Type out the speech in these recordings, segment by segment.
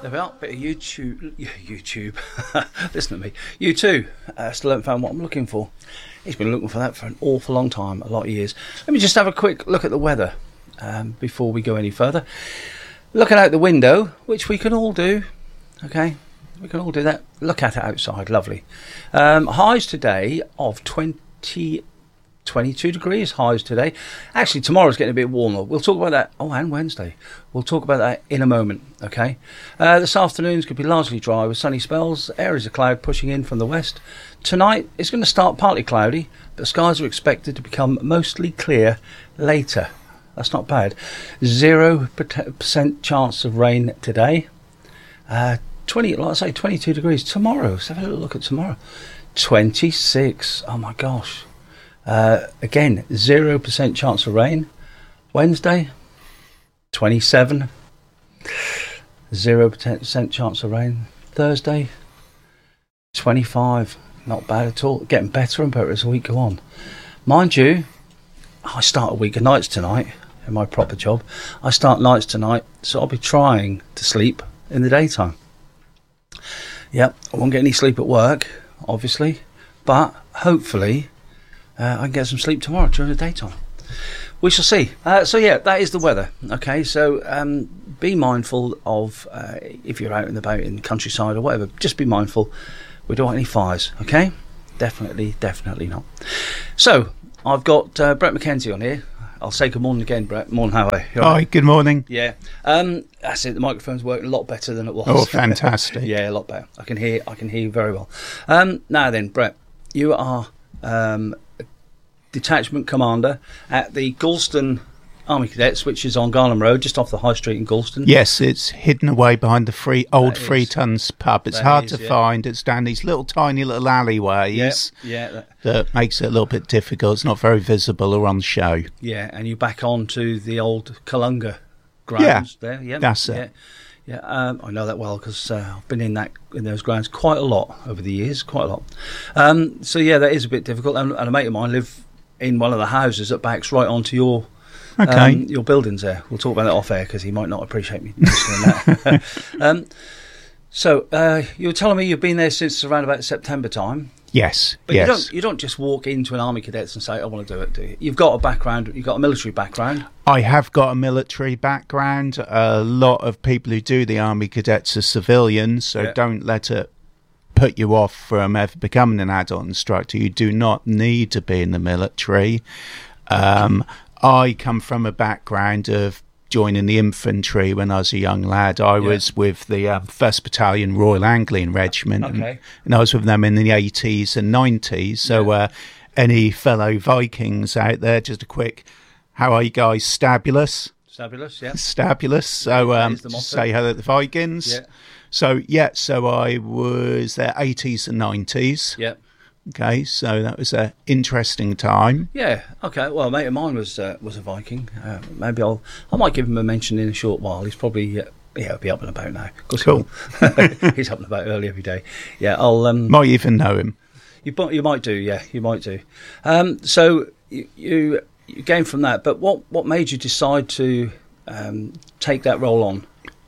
There we are, bit of YouTube. Listen to me. You too. Still haven't found what I'm looking for. He's been looking for that for an awful long time, a lot of years. Let me just have a quick look at the weather before we go any further. Looking out the window, which we can all do. Okay, we can all do that. Look at it outside, lovely. Highs today of 22 degrees, highs today. Actually, tomorrow's getting a bit warmer. We'll talk about that. Oh, and Wednesday. We'll talk about that in a moment, okay? This afternoon's going to be largely dry with sunny spells, areas of cloud pushing in from the west. Tonight, it's going to start partly cloudy, but skies are expected to become mostly clear later. That's not bad. 0% chance of rain today. 22 degrees tomorrow. Let's have a little look at tomorrow. 26. Oh, my gosh. Again, 0% chance of rain. Wednesday, 27. 0% chance of rain. Thursday, 25. Not bad at all. Getting better and better as the week go on. Mind you, I start a week of nights tonight in my proper job. I start nights tonight, so I'll be trying to sleep in the daytime. Yep, I won't get any sleep at work, obviously, but hopefully I can get some sleep tomorrow during the daytime. We shall see. So yeah, that is the weather. Okay, so be mindful of if you're out and about in the countryside or whatever. Just be mindful. We don't want any fires. Okay, definitely not. So I've got Brett McKenzie on here. I'll say good morning again, Brett. Morning, how are you? Hi, good morning. Yeah, that's it. The microphone's working a lot better than it was. Oh, fantastic! Yeah, a lot better. I can hear you very well. Now then, Brett, you are detachment commander at the Galston Army Cadets, which is on Garland Road, just off the High Street in Galston. Yes, it's hidden away behind the old Three Tons pub. It's hard to find. It's down these tiny little alleyways. That makes it a little bit difficult. It's not very visible or on show. Yeah, and you're back onto the old Kalunga grounds there. Yeah, that's it. Yeah, I know that well because I've been in those grounds quite a lot over the years, quite a lot. So yeah, that is a bit difficult. And a mate of mine live in one of the houses that backs right onto your buildings there. We'll talk about that off air because he might not appreciate me mentioning that. So you were telling me you've been there since around about September time. Yes, but you don't just walk into an Army Cadets and say, I want to do it, do you? You've got a background, you've got a military background. I have got a military background. A lot of people who do the Army Cadets are civilians, so don't let it put you off from ever becoming an adult instructor. You do not need to be in the military. I come from a background of joining the infantry when I was a young lad. I was with the 1st Battalion Royal Anglian Regiment, and I was with them in the 80s and 90s. So any fellow Vikings out there, just a quick, how are you guys? Stabulous? Stabulous, yeah. Stabulous. So say hello to the Vikings. Yeah. So I was there 80s and 90s. Yeah. Okay, so that was an interesting time. Yeah. Okay. Well, a mate of mine was a Viking. Maybe I might give him a mention in a short while. He's probably he'll be up and about now. Cool. He's up and about early every day. Yeah. I'll might even know him. You might do. Yeah, you might do. So you came from that, but what made you decide to take that role on?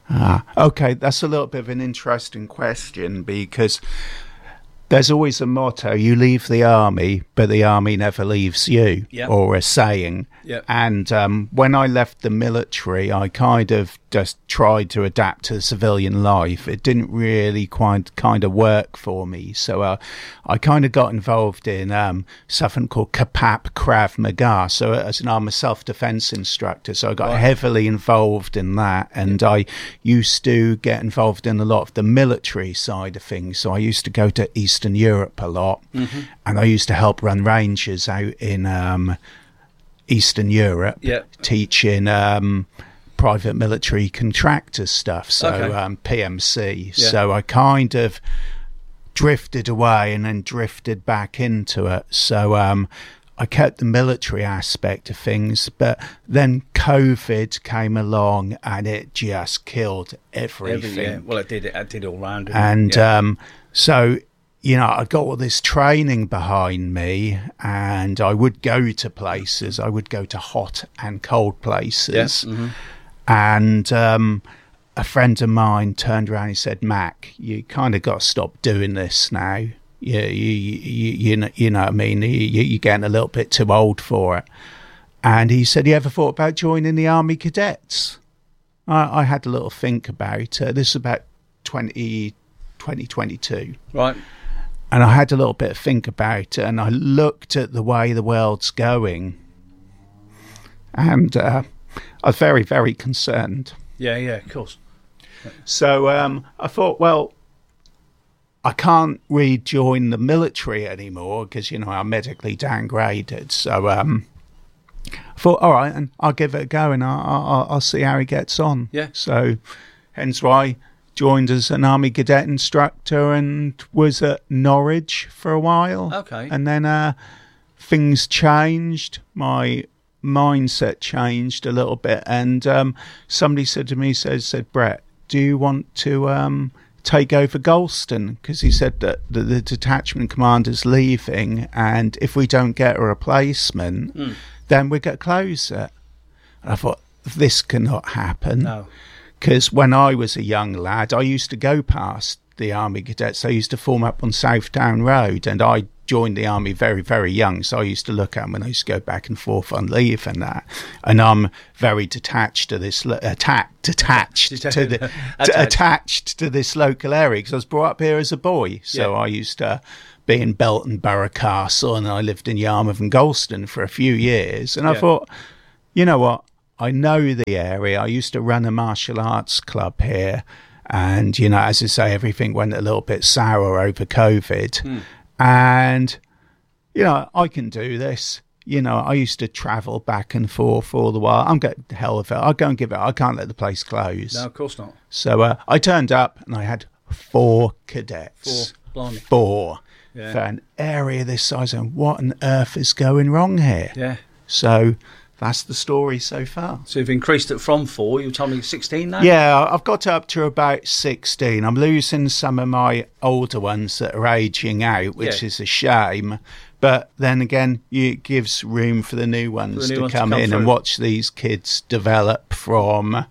Okay, that's a little bit of an interesting question because there's always a motto, you leave the army, but the army never leaves you, or a saying. Yep. And when I left the military, I kind of just tried to adapt to civilian life. It didn't really kind of work for me. So I kind of got involved in something called KAPAP Krav Maga. So as I'm a self-defense instructor, so I got heavily involved in that. And I used to get involved in a lot of the military side of things. So I used to go to Eastern Europe a lot, and I used to help run ranges out in Eastern Europe, teaching private military contractor stuff, so PMC. So I kind of drifted away and then drifted back into it. So I kept the military aspect of things, but then COVID came along and it just killed everything. Well, it did all round. And so, you know, I got all this training behind me and I would go to places. I would go to hot and cold places. And a friend of mine turned around and said, Mac, you kind of got to stop doing this now. You know what I mean? You're getting a little bit too old for it. And he said, you ever thought about joining the Army Cadets? I had a little think about it. This is about 2022. Right. And I had a little bit of think about it, and I looked at the way the world's going, and I was very, very concerned. Yeah, of course. So I thought, well, I can't rejoin the military anymore because, I'm medically downgraded. So I thought, all right, and I'll give it a go, and I'll see how he gets on. Yeah. So hence why I joined as an Army Cadet instructor and was at Norwich for a while. Okay. And then things changed. My mindset changed a little bit, and somebody said to me, said, Brett, do you want to take over Galston? Because he said that the detachment commander's leaving, and if we don't get a replacement, then we get close it. And I thought, this cannot happen. No. Because when I was a young lad, I used to go past the Army Cadets. They used to form up on Southdown Road, and I joined the Army very, very young, so I used to look at them when I used to go back and forth on leave and that. And I'm very detached to this, attached to this local area because I was brought up here as a boy. So I used to be in Belton Borough Castle, and I lived in Yarmouth and Galston for a few years. And I thought, you know what? I know the area. I used to run a martial arts club here. And, as I say, everything went a little bit sour over COVID. And, I can do this. I used to travel back and forth all the while. I'm getting the hell of it. I'll go and give it. I can't let the place close. No, of course not. So I turned up and I had 4 cadets. 4, blimey. 4. Yeah. For an area this size. And what on earth is going wrong here? Yeah. So that's the story so far. So you've increased it from 4. You told me 16 now? Yeah, I've got up to about 16. I'm losing some of my older ones that are aging out, which is a shame. But then again, it gives room for the new ones to come in and watch these kids develop from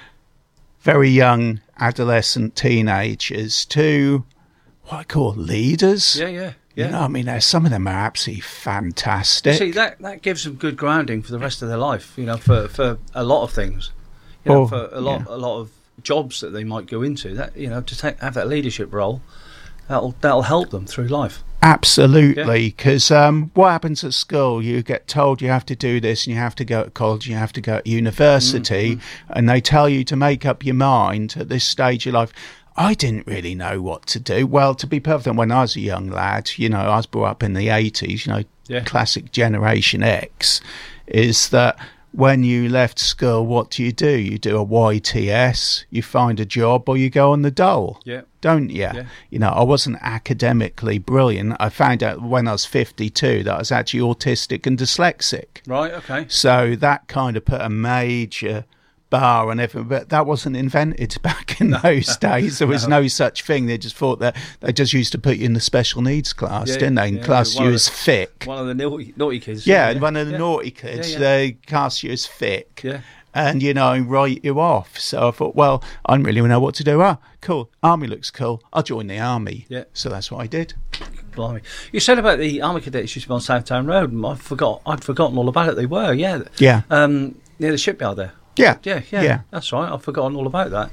very young adolescent teenagers to what I call leaders. Yeah. Some of them are absolutely fantastic. See, that gives them good grounding for the rest of their life, for a lot of things. For a lot of jobs that they might go into, that to have that leadership role, that'll help them through life. Absolutely, because what happens at school, you get told you have to do this, and you have to go to college, and you have to go to university, and they tell you to make up your mind at this stage of life. I didn't really know what to do. Well, to be perfect, when I was a young lad, I was brought up in the 80s, classic Generation X, is that when you left school, what do? You do a YTS, you find a job, or you go on the dole, don't you? Yeah. I wasn't academically brilliant. I found out when I was 52 that I was actually autistic and dyslexic. Right, okay. So that kind of put a major bar and everything, but that wasn't invented back in those days. There was no such thing. They just thought that they just used to put you in the special needs class, didn't they? And class you as thick. One of the naughty kids. One of the naughty kids. They cast you as thick. Yeah. And, write you off. So I thought, well, I don't really know what to do. Cool. Army looks cool. I'll join the Army. Yeah. So that's what I did. Blimey. You said about the Army Cadets used to be on Southdown Road, and I'd forgotten all about it. They were, yeah. Near the shipyard there. Yeah. That's right. I've forgotten all about that.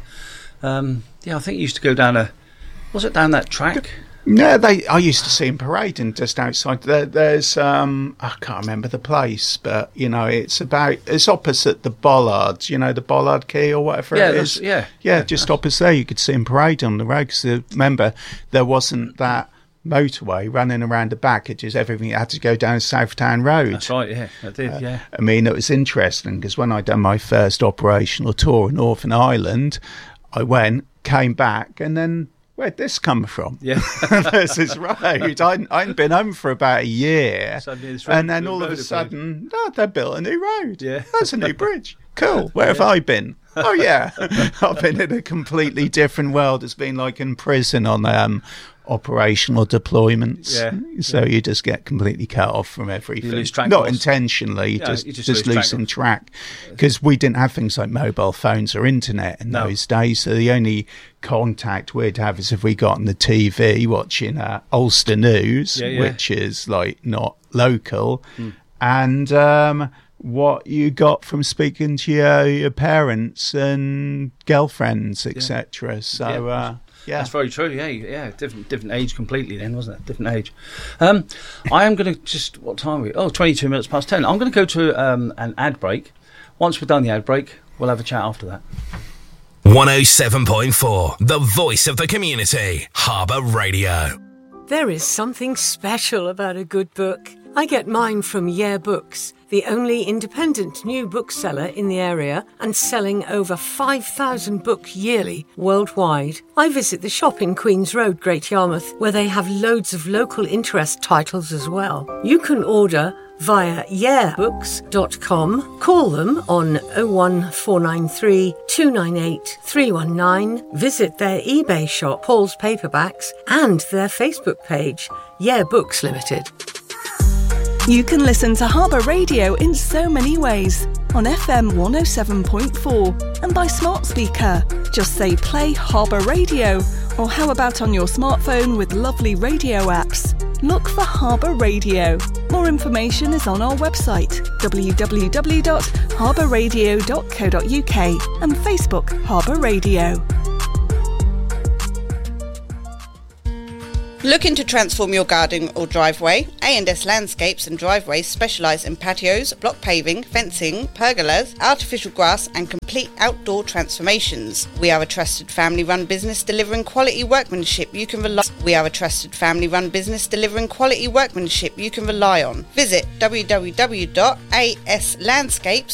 I think you used to go down down that track? No, I used to see them parading just outside. There's I can't remember the place, but it's opposite the Bollards. The Bollard Quay or whatever it is. Just opposite there, you could see them parade on the road. Because remember, there wasn't that motorway running around the back. It just everything had to go down Southdown Road. That's right. Yeah, I did. It was interesting because when I done my first operational tour in Northern Ireland, I came back, and then where'd this come from? Yeah, this is road. I hadn't been home for about a year, and then all of a sudden, they built a new road. Yeah, that's a new bridge. Cool. Where have I been? Oh, yeah. I've been in a completely different world. It's been like in prison on operational deployments. So you just get completely cut off from everything. You lose track. Not intentionally, just losing track. Because we didn't have things like mobile phones or internet in those days. So the only contact we'd have is if we got on the TV watching Ulster News, which is like not local. And what you got from speaking to your parents and girlfriends, etc. So that's very true. Yeah, different age completely then, wasn't it? Different age. I am going to what time are we? 22 minutes past 10. I'm going to go to an ad break. Once we're done the ad break, we'll have a chat after that. 107.4, the voice of the community, Harbour Radio. There is something special about a good book. I get mine from Yeah Books, the only independent new bookseller in the area and selling over 5,000 books yearly worldwide. I visit the shop in Queen's Road, Great Yarmouth, where they have loads of local interest titles as well. You can order via yeahbooks.com. Call them on 01493 298 319. Visit their eBay shop, Paul's Paperbacks, and their Facebook page, Yeah Books Limited. You can listen to Harbour Radio in so many ways. On FM 107.4 and by smart speaker. Just say play Harbour Radio. Or how about on your smartphone with lovely radio apps? Look for Harbour Radio. More information is on our website, www.harbourradio.co.uk and Facebook Harbour Radio. Looking to transform your garden or driveway? A&S Landscapes and Driveways specialise in patios, block paving, fencing, pergolas, artificial grass and complete outdoor transformations. We are a trusted family-run business delivering quality workmanship you can rely on. Visit www.aslandscapes.co.uk